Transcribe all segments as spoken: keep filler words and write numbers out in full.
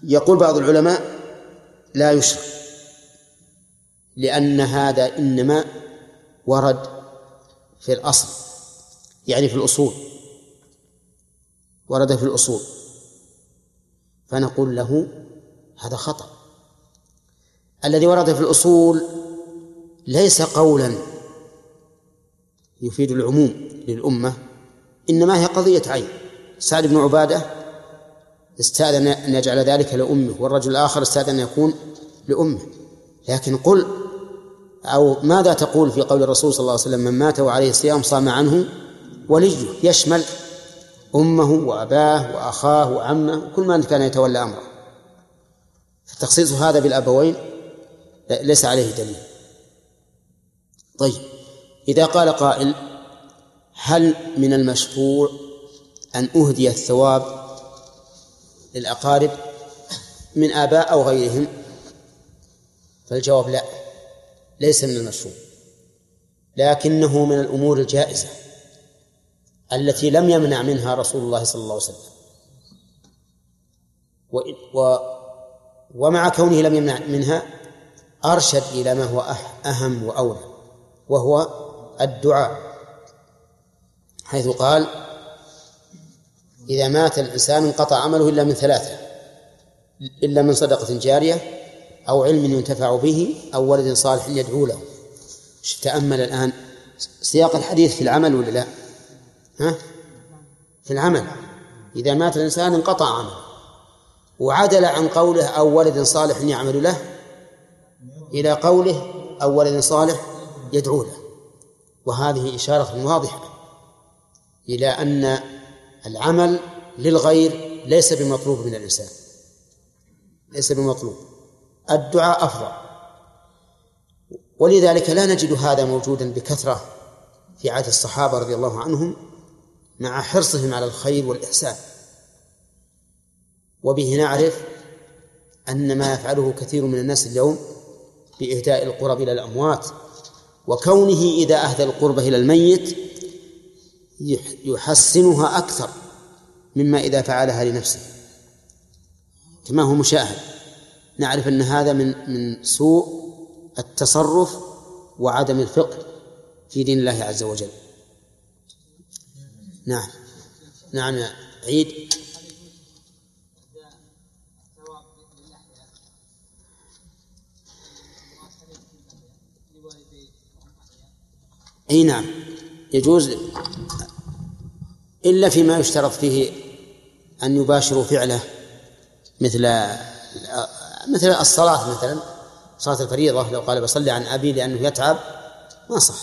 يقول بعض العلماء لا يشرع، لأن هذا إنما ورد في الأصل، يعني في الأصول، ورد في الأصول، فنقول له هذا خطأ. الذي ورد في الأصول ليس قولا يفيد العموم للأمة، إنما هي قضية عين. سعد بن عبادة استأذن أن يجعل ذلك لأمه، والرجل الآخر استأذن أن يكون لأمه. لكن قل أو ماذا تقول في قول الرسول صلى الله عليه وسلم: من مات وعليه صيام صام عنه وليه، يشمل أمه وأباه وأخاه وعمه وكل من كان يتولى أمره. فتخصيص هذا بالأبوين ليس عليه دليل. طيب، إذا قال قائل: هل من المشروع أن أهدي الثواب للأقارب من آباء أو غيرهم؟ فالجواب لا، ليس من المشروع، لكنه من الأمور الجائزة التي لم يمنع منها رسول الله صلى الله عليه وسلم، و ومع كونه لم يمنع منها أرشد إلى ما هو أهم وأولى، وهو الدعاء، حيث قال: إذا مات الإنسان انقطع عمله إلا من ثلاثة، إلا من صدقة جارية أو علم ينتفع به أو ولد صالح يدعو له. تأمل الآن سياق الحديث في العمل ولا لا؟ ها؟ في العمل. إذا مات الإنسان انقطع عمله، وعدل عن قوله أو ولد صالح يعمل له إلى قوله أو ولد صالح يدعو له، وهذه إشارة واضحة إلى أن العمل للغير ليس بمطلوب من الإنسان، ليس بمطلوب، الدعاء أفضل. ولذلك لا نجد هذا موجودا بكثرة في عهد الصحابة رضي الله عنهم مع حرصهم على الخير والإحسان. وبه نعرف أن ما يفعله كثير من الناس اليوم بإهداء القرب إلى الأموات، وكونه إذا أهدى القرب إلى الميت يحسنها أكثر مما إذا فعلها لنفسه، كما هو مشاهد. نعرف أن هذا من من سوء التصرف وعدم الفقه في دين الله عز وجل. نعم نعم يا عيد. أي نعم، يجوز، إلا فيما يشترط فيه أن يباشروا فعله، مثل مثل الصلاة، مثلا صلاة الفريضة، لو قال بصلي عن أبي لأنه يتعب ما صح.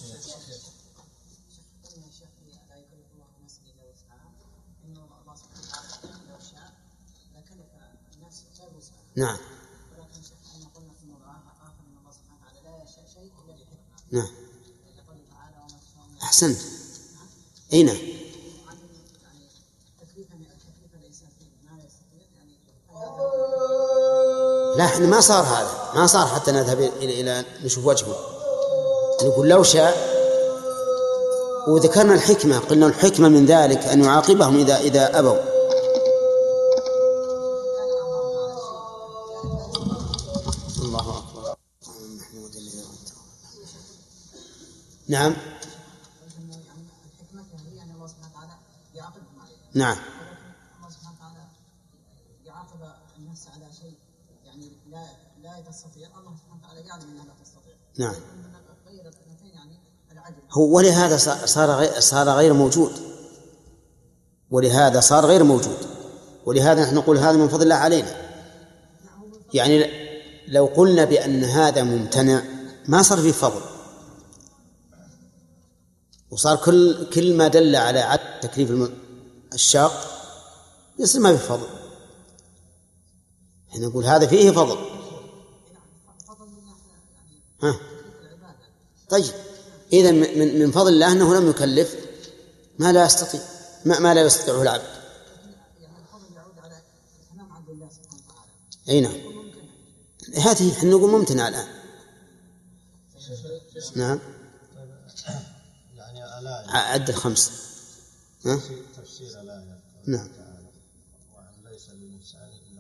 نعم نعم أحسنت. أين لا، احنا ما صار هذا، ما صار حتى نذهب إلى إلى نشوف وجهه. نقول لو شاء، وذكرنا الحكمة، قلنا الحكمة من ذلك أن يعاقبهم إذا إذا أبوا. الله أكبر. نعم نعم نعم. هو ولهذا صار صار غير موجود، ولهذا صار غير موجود ولهذا نحن نقول هذا من فضل الله علينا. يعني لو قلنا بأن هذا ممتنع ما صار فيه فضل، وصار كل كل ما دل على عدم تكليف الشاق يصير ما فيه فضل. احنا نقول هذا فيه فضل. ها طيب، إذن من من فضل الله أنه لم يكلف ما لا يستطيع، ما, ما لا يستطيعه العبد. أي نعم، هذه احنا نقول ممتنع الآن. نعم عد الخمس. ها؟ نعم.